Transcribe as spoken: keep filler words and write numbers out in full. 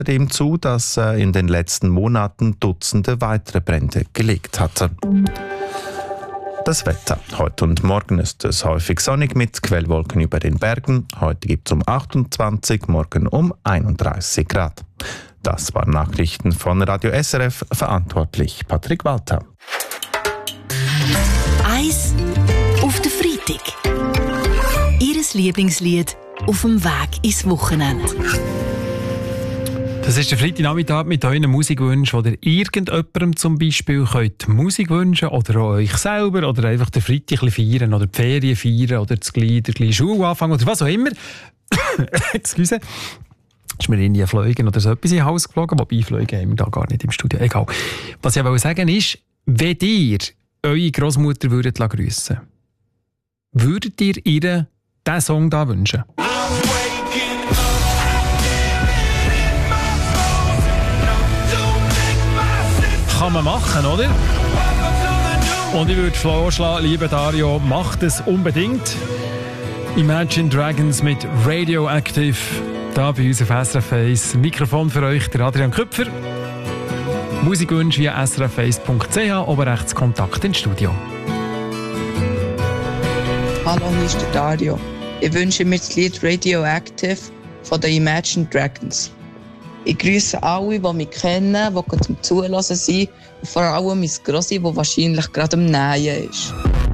dem zu, dass er in den letzten Monaten Dutzende weitere Brände gelegt hatte. Das Wetter. Heute und morgen ist es häufig sonnig mit Quellwolken über den Bergen. Heute gibt es um achtundzwanzig, morgen um einunddreißig Grad. Das waren Nachrichten von Radio S R F, verantwortlich Patrick Walter. Eis auf den Freitag. Ihres Lieblingslied auf dem Weg ins Wochenende. Das ist der Freitagnachmittag mit euren Musikwünschen, oder irgendjemandem zum Beispiel könnt Musik wünschen oder auch euch selber oder einfach den Freitag feiern oder die Ferien feiern oder das gleiche Schulanfang oder was auch immer. Excuse. Ist mir in die Fleugen oder so etwas in den Hals geflogen, wobei Fleugen haben wir da gar nicht im Studio. Egal. Was ich aber sagen ist, wenn ihr eure Großmutter würdet grüssen, würdet ihr ihr diesen Song da wünschen? Kann man machen, oder? Und ich würde vorschlagen, liebe Dario, macht es unbedingt. Imagine Dragons mit Radioactive. Da bei uns auf S R F eins. Mikrofon für euch, der Adrian Köpfer. Musikwünsche via s r f eins punkt c h, oben rechts Kontakt ins Studio. Hallo, hier ist der Dario. Ich wünsche mir das Lied Radioactive von den Imagine Dragons. Ich grüße alle, die mich kennen, die zum Zuhören sind und vor allem mein Grossi, der wahrscheinlich gerade am Nähen ist.